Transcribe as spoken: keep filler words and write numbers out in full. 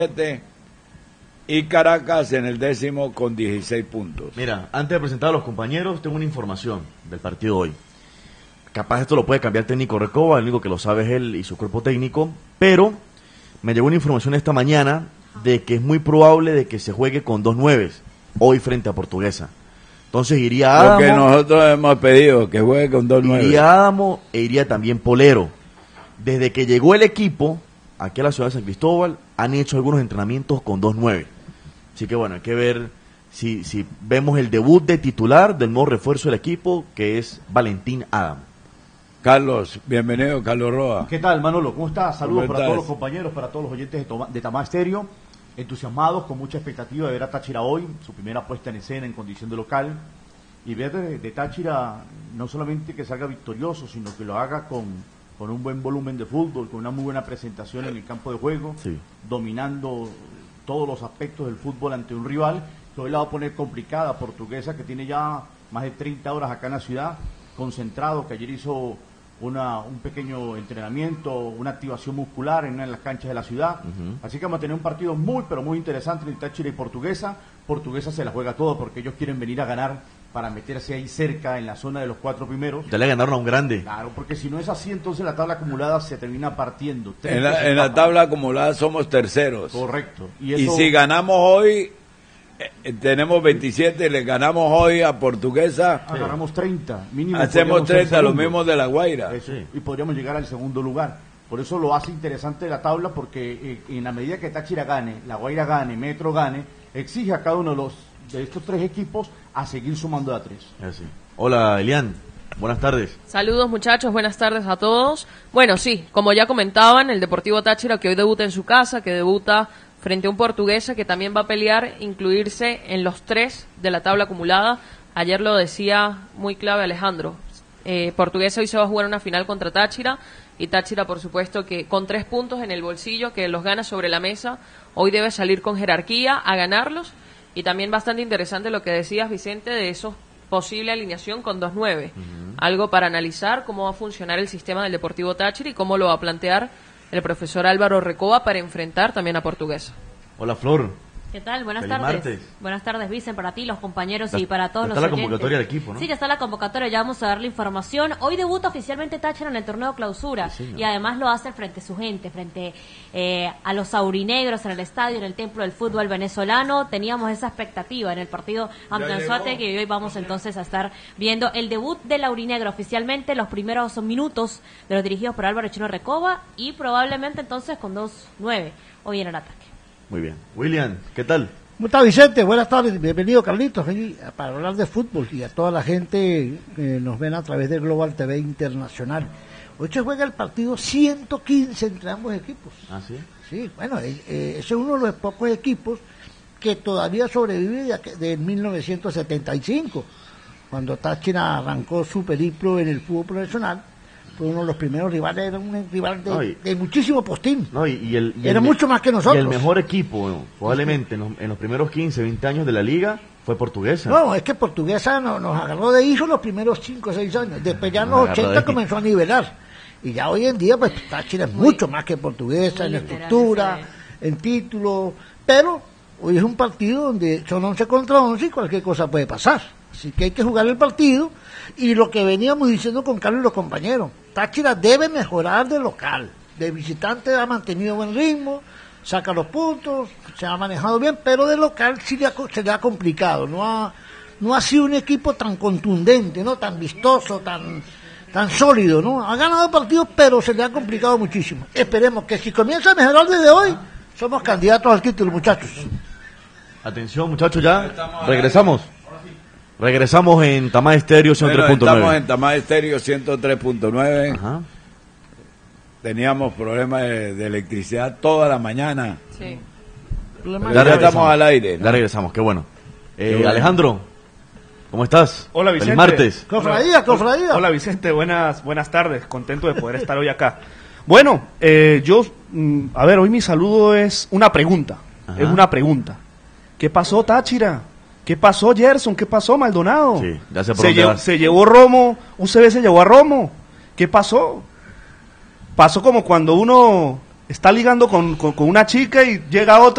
y Caracas en el décimo con dieciséis puntos. Mira, antes de presentar a los compañeros, tengo una información del partido de hoy. Capaz esto lo puede cambiar el técnico Recoba, el único que lo sabe es él y su cuerpo técnico, pero me llegó una información esta mañana de que es muy probable de que se juegue con dos nueves hoy frente a Portuguesa. Entonces iría Adamo. Lo que nosotros hemos pedido, que juegue con dos nueve. Iría Adamo e iría también Polero. Desde que llegó el equipo aquí a la ciudad de San Cristóbal, han hecho algunos entrenamientos con dos nueve. Así que bueno, hay que ver si, si vemos el debut de titular del nuevo refuerzo del equipo, que es Valentín Adamo. Carlos, bienvenido, Carlos Roa. ¿Qué tal, Manolo? ¿Cómo estás? Saludos ¿Cómo para estás? todos los compañeros, para todos los oyentes de, Toma, de Tamá Estéreo, entusiasmados, con mucha expectativa de ver a Táchira hoy, su primera puesta en escena en condición de local, y ver de, de Táchira no solamente que salga victorioso, sino que lo haga con, con un buen volumen de fútbol, con una muy buena presentación en el campo de juego, sí, dominando todos los aspectos del fútbol ante un rival que hoy la va a poner complicada. Portuguesa, que tiene ya más de treinta horas acá en la ciudad, concentrado, que ayer hizo Una, un pequeño entrenamiento, una activación muscular en una de las canchas de la ciudad. Uh-huh. Así que vamos a tener un partido muy, pero muy interesante entre Táchira y Portuguesa. Portuguesa se la juega todo porque ellos quieren venir a ganar para meterse ahí cerca en la zona de los cuatro primeros. Ya le ganaron a un grande. Claro, porque si no es así, entonces la tabla acumulada se termina partiendo. En la, en la tabla acumulada somos terceros. Correcto. Y, eso... y si ganamos hoy, eh, tenemos veintisiete, le ganamos hoy a Portuguesa. Agarramos treinta, mínimo. Hacemos treinta, los mismos de La Guaira. Eso, sí. Y podríamos llegar al segundo lugar. Por eso lo hace interesante la tabla, porque eh, en la medida que Táchira gane, La Guaira gane, Metro gane, exige a cada uno de los de estos tres equipos a seguir sumando a tres. Así. Hola, Elian. Buenas tardes. Saludos, muchachos, buenas tardes a todos. Bueno, sí, como ya comentaban, el Deportivo Táchira, que hoy debuta en su casa, que debuta frente a un Portuguesa que también va a pelear incluirse en los tres de la tabla acumulada. Ayer lo decía muy clave Alejandro. Eh, Portuguesa hoy se va a jugar una final contra Táchira, y Táchira, por supuesto, que con tres puntos en el bolsillo, que los gana sobre la mesa, hoy debe salir con jerarquía a ganarlos. Y también bastante interesante lo que decías, Vicente, de eso posible alineación con dos nueve. Uh-huh. Algo para analizar cómo va a funcionar el sistema del Deportivo Táchira y cómo lo va a plantear el profesor Álvaro Recoba para enfrentar también a Portuguesa. Hola, Flor. ¿Qué tal? Buenas Feliz tardes. martes. Buenas tardes, Vicen, para ti, los compañeros Ya, y para todos ya los está la oyentes. convocatoria del equipo, ¿no? Sí, ya está la convocatoria, ya vamos a darle información. Hoy debuta oficialmente Táchira en el torneo clausura, sí, y además lo hace frente a su gente, frente eh, a los aurinegros en el estadio, en el templo del fútbol venezolano. Teníamos esa expectativa en el partido ante Anzoátegui, que hoy vamos entonces a estar viendo el debut del aurinegro oficialmente, los primeros minutos de los dirigidos por Álvaro Chino Recoba, y probablemente entonces con dos nueve hoy en el ataque. Muy bien. William, ¿qué tal? ¿Cómo está, Vicente? Buenas tardes, bienvenido, Carlitos, para hablar de fútbol y a toda la gente que nos ven a través de Global T V Internacional. Hoy se juega el partido ciento quince entre ambos equipos. ¿Ah, sí? Sí, bueno, eh, ese es uno de los pocos equipos que todavía sobrevive de, de mil novecientos setenta y cinco, cuando Táchira arrancó su periplo en el fútbol profesional. Fue uno de los primeros rivales, era un rival de, no, y, de muchísimo postín. No, y, y el, y era el, mucho más que nosotros. Y el mejor equipo, ¿no? Probablemente en los, en los primeros quince, veinte años de la liga, fue Portuguesa. No, es que Portuguesa no, nos agarró de hijo los primeros cinco o seis años. Después ya en los ochenta de... comenzó a nivelar. Y ya hoy en día, pues Táchira es mucho más que Portuguesa en estructura, en título. Pero hoy es un partido donde son once contra once y cualquier cosa puede pasar. Así que hay que jugar el partido. Y lo que veníamos diciendo con Carlos y los compañeros, Táchira debe mejorar de local. De visitante ha mantenido buen ritmo, saca los puntos, se ha manejado bien, pero de local sí le ha, se le ha complicado. No ha, no ha sido un equipo tan contundente, no tan vistoso, tan, tan sólido, ¿no? Ha ganado partidos, pero se le ha complicado muchísimo. Esperemos que si comienza a mejorar desde hoy, somos candidatos al título, muchachos. Atención, muchachos, ya regresamos. Regresamos en Tamá Estéreo ciento tres punto nueve. Bueno, estamos en Tamá Estéreo ciento tres punto nueve. Ajá. Teníamos problemas de, de electricidad toda la mañana. Sí. Ya estamos al aire, ¿no? Ya regresamos, qué bueno. Eh, qué bueno. Alejandro, ¿cómo estás? Hola, Vicente. Feliz martes. Cofradía, cofradía. Hola, Vicente, buenas, buenas tardes. Contento de poder estar hoy acá. Bueno, eh, yo, mm, a ver, hoy mi saludo es una pregunta. Ajá. Es una pregunta. ¿Qué pasó, Táchira? ¿Qué pasó, Gerson? ¿Qué pasó, Maldonado? Sí, ya sé por se, dónde llevó, se llevó Romo, U C B se llevó a Romo. ¿Qué pasó? Pasó como cuando uno está ligando con, con, con una chica y llega otra